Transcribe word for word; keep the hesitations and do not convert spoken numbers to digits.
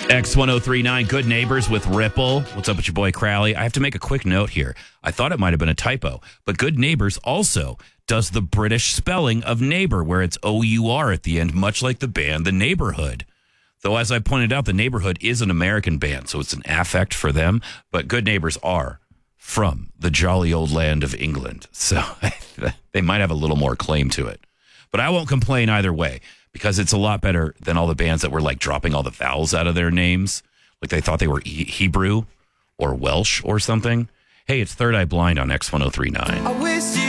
X ten thirty-nine, Good Neighbors with Ripple. What's up with your boy Crowley? I have to make a quick note here. I thought it might have been a typo, but Good Neighbors also does the British spelling of neighbor, where it's O U R at the end, much like the band The Neighborhood. Though, as I pointed out, The Neighborhood is an American band, so it's an affect for them, but Good Neighbors are from the jolly old land of England, so they might have a little more claim to it. But I won't complain either way, because it's a lot better than all the bands that were like dropping all the vowels out of their names. Like they thought they were e- Hebrew or Welsh or something. Hey, it's Third Eye Blind on X ten thirty-nine.